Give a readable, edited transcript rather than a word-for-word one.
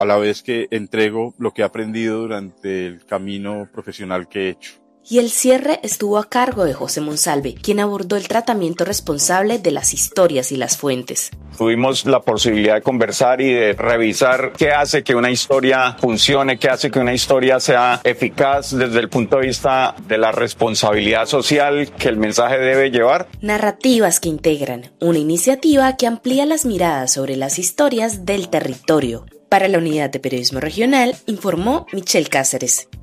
a la vez que entrego lo que he aprendido durante el camino profesional que he hecho. Y el cierre estuvo a cargo de José Monsalve, quien abordó el tratamiento responsable de las historias y las fuentes. Tuvimos la posibilidad de conversar y de revisar qué hace que una historia funcione, qué hace que una historia sea eficaz desde el punto de vista de la responsabilidad social que el mensaje debe llevar. Narrativas que integran, una iniciativa que amplía las miradas sobre las historias del territorio. Para la Unidad de Periodismo Regional, informó Michelle Cáceres.